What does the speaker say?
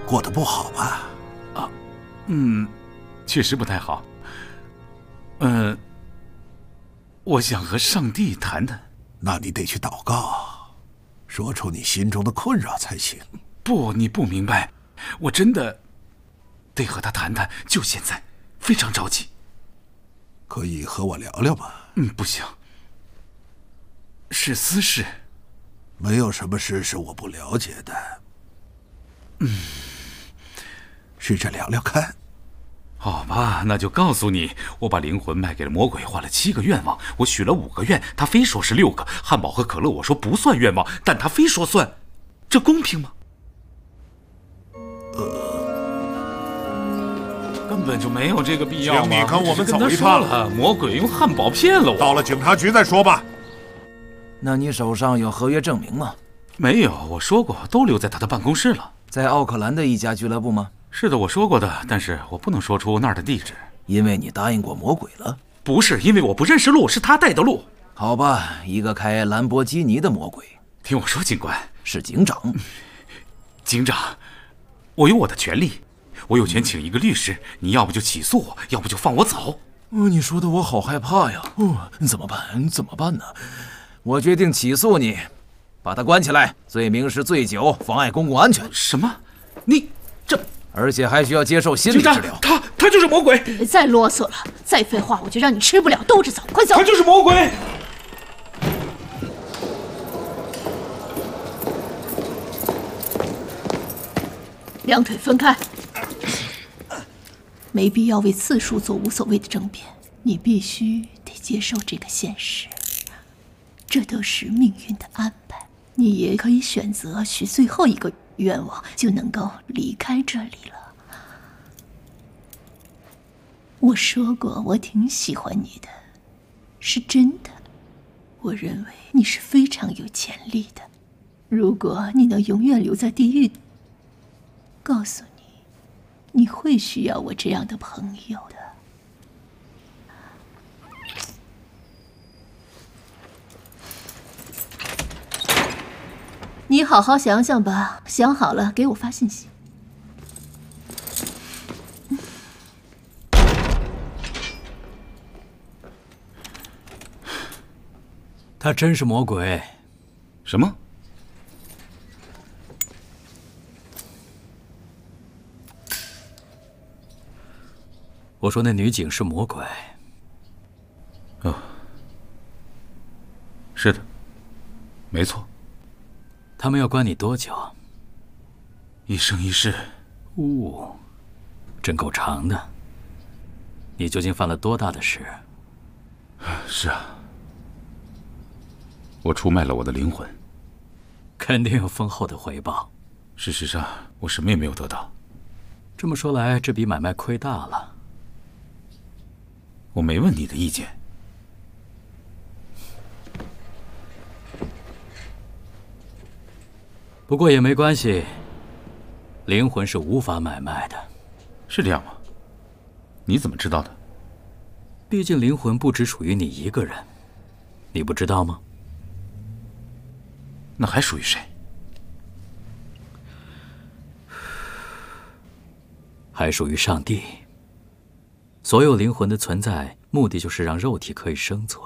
过得不好吧？ 确实不太好。我想和上帝谈谈。 那你得去祷告，说出你心中的困扰才行。 不，你不明白，我真的得和他谈谈，就现在，非常着急。 可以和我聊聊吗？ 不行，是私事。 没有什么事是我不了解的。试着聊聊看。 好吧，那就告诉你，我把灵魂卖给了魔鬼，换了7个愿望，我许了5个愿，他非说是6个。汉堡和可乐我说不算愿望，但他非说算，这公平吗？根本就没有这个必要。 请你跟我们走一趟。魔鬼用汉堡骗了我。 到了警察局再说吧。 那你手上有合约证明吗？ 没有，我说过，都留在他的办公室了。 在奥克兰的一家俱乐部吗？ 是的，我说过的，但是我不能说出那儿的地址。 因为你答应过魔鬼了？ 不是，因为我不认识路，是他带的路。 好吧，一个开兰博基尼的魔鬼。 听我说，警官。 是警长。 警长，我有我的权利，我有权请一个律师，你要不就起诉我，要不就放我走。 你说的我好害怕呀。怎么办？怎么办呢？我决定起诉你，把他关起来，罪名是醉酒，妨碍公共安全。 什么？你这…… 而且还需要接受心理治疗。 他就是魔鬼！ 别再啰嗦了，再废话我就让你吃不了兜着走。快走！ 他就是魔鬼！ 两腿分开，没必要为次数做无所谓的争辩。你必须得接受这个现实，这都是命运的安排。你也可以选择许最后一个愿望，就能够离开这里了。我说过，我挺喜欢你的，是真的。我认为你是非常有潜力的。如果你能永远留在地狱，告诉你，你会需要我这样的朋友的。你好好想想吧，想好了给我发信息。 他真是魔鬼。 什么？ 我说那女警是魔鬼。 是的，没错。 他们要关你多久？ 一生一世。 真够长的。你究竟犯了多大的事？ 是啊，我出卖了我的灵魂。 肯定有丰厚的回报。 事实上，我什么也没有得到。 这么说来，这笔买卖亏大了。 我没问你的意见。 不过也没关系，灵魂是无法买卖的。 是这样吗？你怎么知道的？ 毕竟灵魂不只属于你一个人，你不知道吗？ 那还属于谁？ 还属于上帝。所有灵魂的存在，目的就是让肉体可以生存。